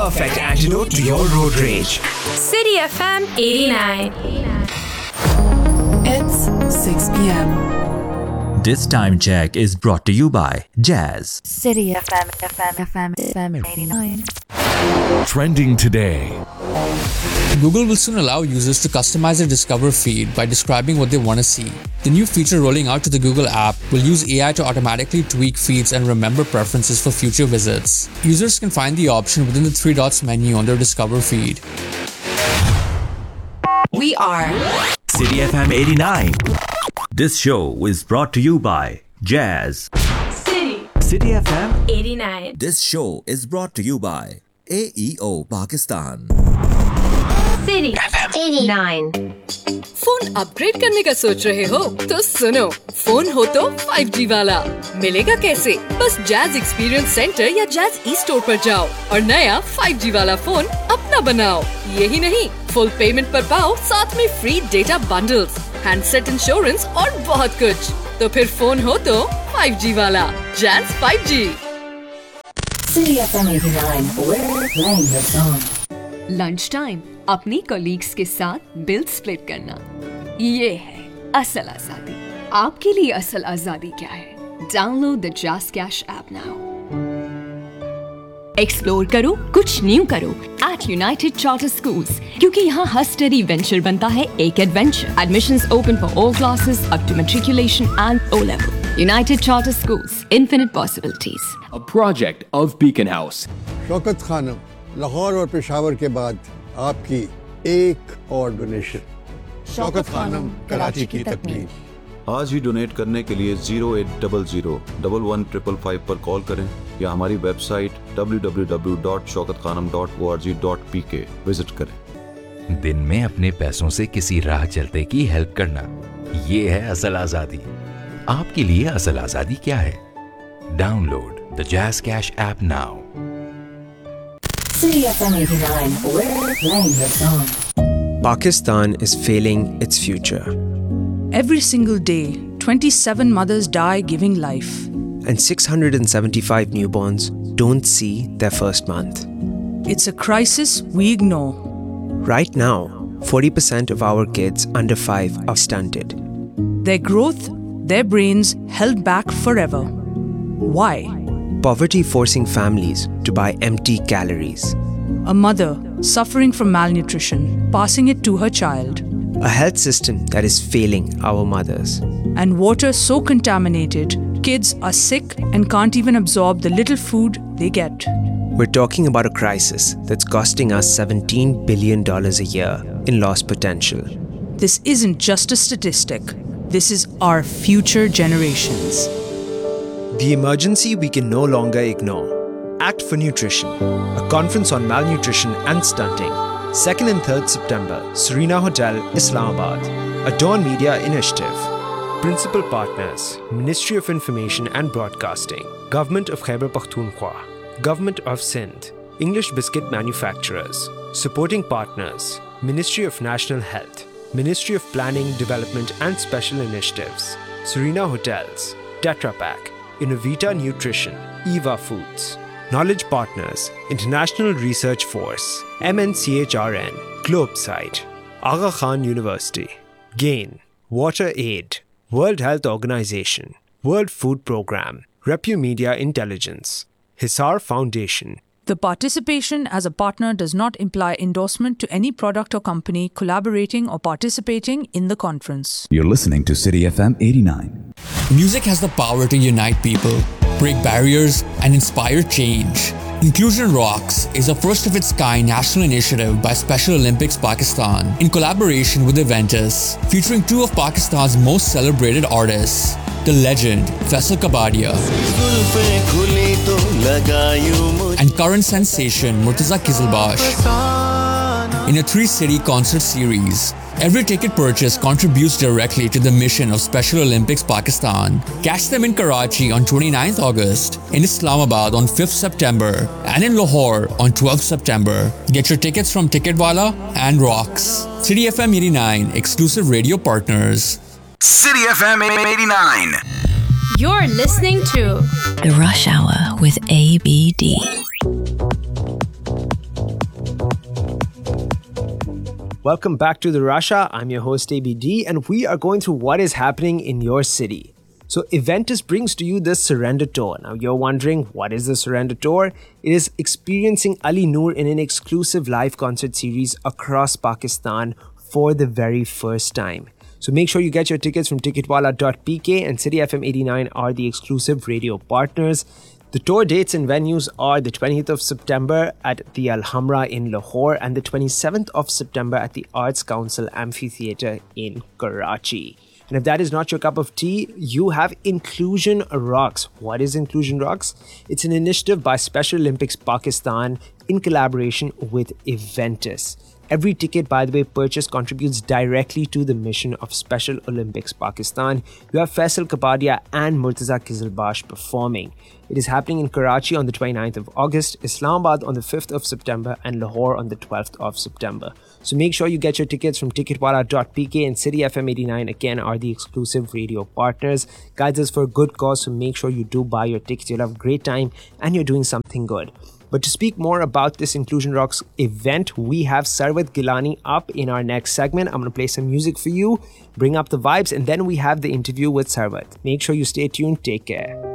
perfect antidote to your road rage. City FM 89. It's 6 p.m. This time check is brought to you by Jazz. City FM 89. Trending today. Google will soon allow users to customize their Discover feed by describing what they want to see. The new feature rolling out to the Google app will use AI to automatically tweak feeds and remember preferences for future visits. Users can find the option within the three dots menu on their Discover feed. We are City FM 89. This show is brought to you by Jazz. City FM 89. This show is brought to you by AEO Pakistan. City FM 89. Phone upgrade करने का सोच रहे हो तो सुनो, phone हो तो 5G वाला मिलेगा कैसे? बस जैज एक्सपीरियंस सेंटर या जैज ई स्टोर पर जाओ और नया 5G वाला फोन अपना बनाओ। यही नहीं, फुल पेमेंट पर पाओ साथ में free data bundles, handset insurance और बहुत कुछ। तो फिर फोन हो तो 5G वाला jazz 5G। City FM 89. We're playing the song. Lunch time अपनी कलीग्स के साथ बिल स्प्लिट करना, ये है असल आजादी। आपके लिए असल आजादी क्या है? Download the jazz cash app now. Explore करो, कुछ न्यू करो एट यूनाइटेड चार्टर स्कूल्स, क्योंकि यहाँ हर स्टडी वेंचर बनता है एक adventure. Admissions open for all classes up to matriculation and O level. United Charter Schools, infinite possibilities. A project of Beacon House. Shaukat Khanam, Lahore और पेशावर के बाद आपकी एक और डोनेशन। शौकत खानम, कराची की तकमील। आज ही डोनेट करने के लिए 0800-115555 पर कॉल करें या हमारी वेबसाइट www.shaukatkhanam.org.pk विजिट करें। दिन में अपने पैसों से किसी राह चलते की हेल्प करना, ये है असल आजादी। आपके लिए असल आजादी क्या है? Download the jazz cash app now. City FM 89. We're playing the song. Pakistan is failing its future. Every single day, 27 mothers die giving life. And 675 newborns don't see their first month. It's a crisis we ignore. Right now, 40% of our kids under 5 are stunted. Their growth, their brains held back forever. Why? Poverty forcing families to buy empty calories. A mother suffering from malnutrition, passing it to her child. A health system that is failing our mothers. And water so contaminated, kids are sick and can't even absorb the little food they get. We're talking about a crisis that's costing us $17 billion a year in lost potential. This isn't just a statistic. This is our future generations. The emergency we can no longer ignore. Act for Nutrition, a conference on malnutrition and stunting. 2nd and 3rd September, Serena Hotel, Islamabad. A Dawn Media initiative. Principal partners, Ministry of Information and Broadcasting, Government of Khyber Pakhtunkhwa, Government of Sindh, English Biscuit Manufacturers. Supporting partners, Ministry of National Health, Ministry of Planning, Development and Special Initiatives, Serena Hotels, Tetra Pak, Innovita Nutrition, Eva Foods. Knowledge partners, International Research Force, MNCHRN, Globesite, Aga Khan University, GAIN, Water Aid, World Health Organization, World Food Programme, Repu Media Intelligence, Hisar Foundation. The participation as a partner does not imply endorsement to any product or company collaborating or participating in the conference. You're listening to City FM 89. Music has the power to unite people, break barriers, and inspire change. Inclusion Rocks is a first-of-its-kind national initiative by Special Olympics Pakistan in collaboration with Aventus, featuring two of Pakistan's most celebrated artists, the legend Faisal Kabadia and current sensation Murtaza Kizilbash. In a 3-city concert series, every ticket purchase contributes directly to the mission of Special Olympics Pakistan. Catch them in Karachi on 29th August, in Islamabad on 5th September, and in Lahore on 12th September. Get your tickets from Ticketwala and Rocks. City FM 89, exclusive radio partners. City FM 89. You're listening to The Rush Hour with ABD. Welcome back to the Rasha. I'm your host ABD, and we are going through what is happening in your city. So Eventus brings to you the Surrender Tour. Now you're wondering, what is the Surrender Tour? It is experiencing Ali Noor in an exclusive live concert series across Pakistan for the very first time. So make sure you get your tickets from ticketwala.pk, and City FM 89 are the exclusive radio partners. The tour dates and venues are the 20th of September at the Alhambra in Lahore and the 27th of September at the Arts Council Amphitheatre in Karachi. And if that is not your cup of tea, you have Inclusion Rocks. What is Inclusion Rocks? It's an initiative by Special Olympics Pakistan in collaboration with Eventus. Every ticket, by the way, purchased contributes directly to the mission of Special Olympics Pakistan. You have Faisal Kapadia and Murtaza Kizilbash performing. It is happening in Karachi on the 29th of August, Islamabad on the 5th of September, and Lahore on the 12th of September. So make sure you get your tickets from ticketwala.pk, and City FM 89 again are the exclusive radio partners. Guys, it's for a good cause, so make sure you do buy your tickets. You'll have a great time and you're doing something good. But to speak more about this Inclusion Rocks event, we have Sarwat Gilani up in our next segment. I'm going to play some music for you, bring up the vibes, and then we have the interview with Sarwat. Make sure you stay tuned. Take care.